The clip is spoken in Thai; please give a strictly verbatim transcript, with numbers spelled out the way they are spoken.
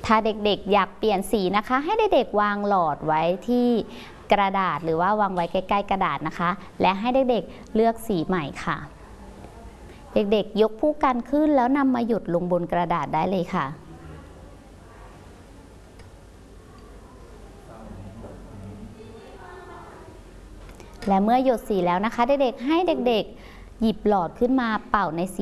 ถ้าเด็กๆอยากเปลี่ยนสีนะคะให้เด็กๆวางหลอดไว้ที่กระดาษหรือว่าวางไว้ใกล้ๆกระดาษนะคะและให้เด็กๆเลือกสีใหม่ค่ะเด็กๆยกผู้กันขึ้นแล้วนำมาหยุดลงบนกระดาษได้เลยค่ะและเมื่อหยดสีแล้วนะคะเด็กๆให้เด็กๆหยิบหลอดขึ้นมาเป่าในสี